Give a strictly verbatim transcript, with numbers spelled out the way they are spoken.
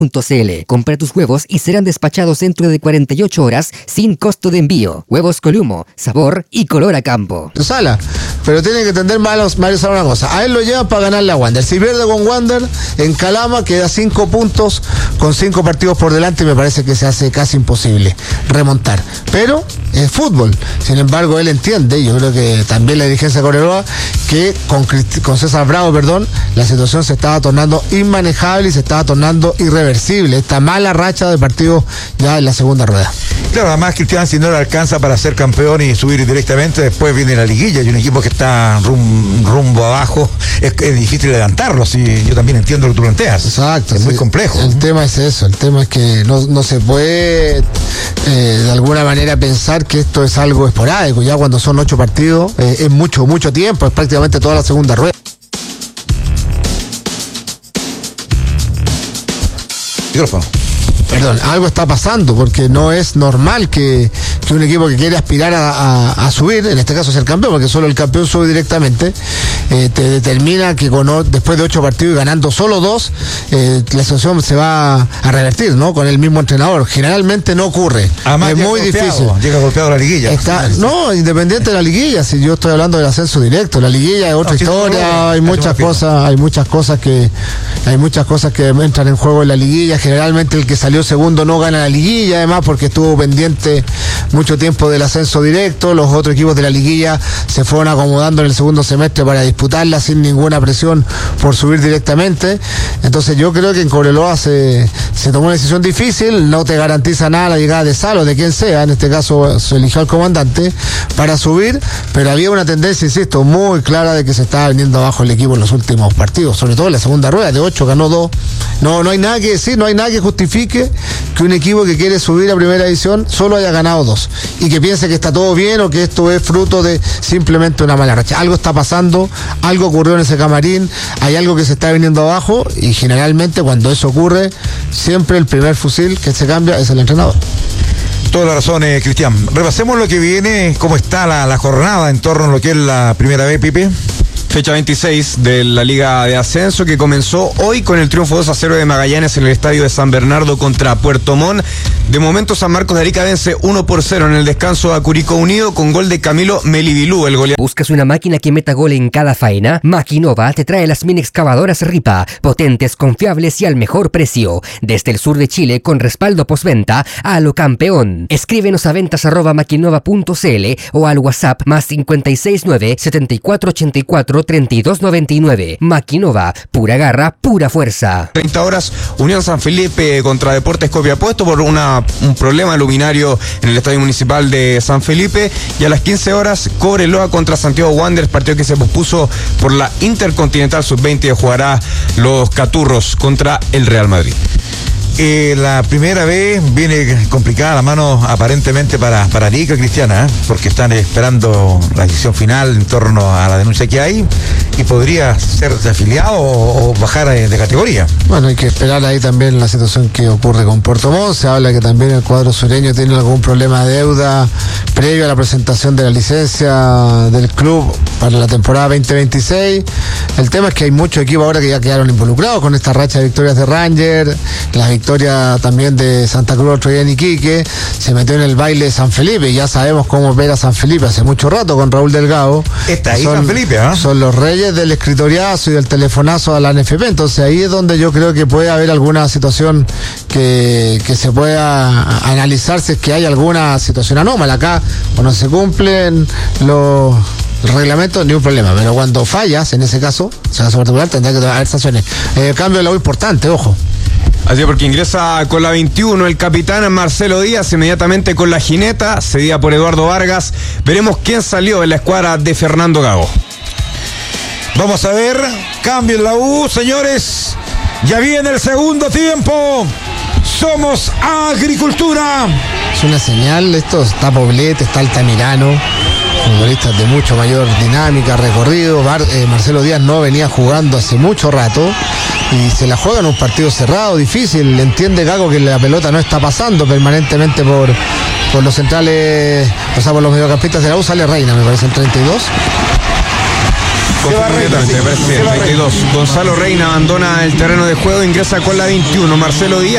punto c l. Compra tus huevos y serán despachados dentro de cuarenta y ocho horas sin costo de envío. Huevos Columo, sabor y color a campo. Sala, pero tiene que entender Mario Sala una cosa. A él lo llevan para ganarle a Wander. Si pierde con Wander en Calama, queda cinco puntos con cinco partidos por delante y me parece que se hace casi imposible remontar. Pero es fútbol. Sin embargo, él entiende, yo creo que también la dirigencia de Cobreloa, que con, con César Bravo, perdón, la situación se estaba tornando inmanejable y se estaba tornando irreversible. Esta mala racha de partidos ya en la segunda rueda. Claro, además Cristian, si no le alcanza para ser campeón y subir directamente, después viene la liguilla y un equipo que está rum, rumbo abajo, es, es difícil levantarlo, si yo también entiendo lo que tú planteas. Exacto. Es sí, muy complejo. El tema es eso, el tema es que no, no se puede eh, de alguna manera pensar que esto es algo esporádico, ya cuando son ocho partidos, eh, es mucho, mucho tiempo, es prácticamente toda la segunda rueda. Micrófono. Perdón, algo está pasando porque no es normal que, que un equipo que quiere aspirar a, a, a subir, en este caso ser campeón, porque solo el campeón sube directamente, eh, te determina que con, después de ocho partidos y ganando solo dos, eh, la situación se va a revertir, ¿no? Con el mismo entrenador. Generalmente no ocurre. Además, es muy golpeado, difícil. Llega golpeado a la liguilla. Está, no, independiente de la liguilla, si yo estoy hablando del ascenso directo, la liguilla es otra no, historia, no, hay muchas cosas, hay muchas cosas que, hay muchas cosas que entran en juego en la liguilla. Generalmente el que salió segundo no gana la liguilla, además porque estuvo pendiente mucho tiempo del ascenso directo. Los otros equipos de la liguilla se fueron acomodando en el segundo semestre para disputarla sin ninguna presión por subir directamente. Entonces yo creo que en Cobreloa se, se tomó una decisión difícil, no te garantiza nada la llegada de Salo, de quien sea, en este caso se eligió al comandante para subir, pero había una tendencia, insisto, muy clara de que se estaba viniendo abajo el equipo en los últimos partidos, sobre todo en la segunda rueda, de ocho ganó dos. No, no hay nada que decir, no hay nada que justifique que un equipo que quiere subir a primera división solo haya ganado dos y que piense que está todo bien o que esto es fruto de simplemente una mala racha. Algo está pasando, algo ocurrió en ese camarín, hay algo que se está viniendo abajo y generalmente cuando eso ocurre, siempre el primer fusil que se cambia es el entrenador. Toda la razón, eh, Cristian. Repasemos lo que viene, cómo está la, la jornada en torno a lo que es la primera vez, Pipe. Fecha veintiséis de la Liga de Ascenso, que comenzó hoy con el triunfo dos a cero de Magallanes en el estadio de San Bernardo contra Puerto Montt. De momento San Marcos de Arica vence uno por cero en el descanso a Curicó Unido con gol de Camilo Melibilú, el goleador. ¿Buscas una máquina que meta gol en cada faena? Maquinova te trae las mini excavadoras Ripa, potentes, confiables y al mejor precio. Desde el sur de Chile con respaldo postventa a lo campeón. Escríbenos a ventas arroba maquinova punto c l o al WhatsApp más cinco seis nueve, siete cuatro ocho cuatro, tres dos nueve nueve. Maquinova, pura garra, pura fuerza. treinta horas, Unión San Felipe contra Deportes Copiapó, puesto por una, un problema luminario en el estadio municipal de San Felipe. Y a las quince horas, Cobreloa contra Santiago Wanderers, partido que se pospuso por la Intercontinental sub veinte, jugará los Caturros contra el Real Madrid. Eh, la primera vez viene complicada la mano aparentemente para, para Arica, Cristiana, ¿eh? Porque están esperando la decisión final en torno a la denuncia que hay y podría ser desafiliado o, o bajar de, de categoría. Bueno, hay que esperar ahí también la situación que ocurre con Puerto Montt. Se habla que también el cuadro sureño tiene algún problema de deuda previo a la presentación de la licencia del club para la temporada veinte veintiséis. El tema es que hay muchos equipos ahora que ya quedaron involucrados con esta racha de victorias de Rangers, las victorias también de Santa Cruz otro día en Iquique, se metió en el baile de San Felipe, ya sabemos cómo opera San Felipe hace mucho rato con Raúl Delgado. Está ahí son, San Felipe, ¿eh? Son los reyes del escritoriazo y del telefonazo a la N F P, entonces ahí es donde yo creo que puede haber alguna situación que, que se pueda analizar si es que hay alguna situación anómala. Acá cuando se cumplen los el reglamento, ni un problema, pero cuando fallas, en ese caso, en ese caso particular, tendrá que haber sanciones. Eh, cambio de la U importante, ojo. Así porque ingresa con la veintiuno el capitán Marcelo Díaz, inmediatamente con la jineta, cedida por Eduardo Vargas. Veremos quién salió en la escuadra de Fernando Gago. Vamos a ver, cambio en la U, señores. Ya viene el segundo tiempo. Somos Agricultura. Es una señal, esto está Poblete, está Altamirano, futbolistas de mucho mayor dinámica, recorrido. Bar, eh, Marcelo Díaz no venía jugando hace mucho rato y se la juega en un partido cerrado, difícil. Entiende Gago que la pelota no está pasando permanentemente por, por los centrales, o sea, por los mediocampistas de la U. Sale Reina, me parece, en treinta y dos. Confirmo inmediatamente, me parece treinta y dos. Gonzalo Reina abandona el terreno de juego, ingresa con la veintiuno. Marcelo Díaz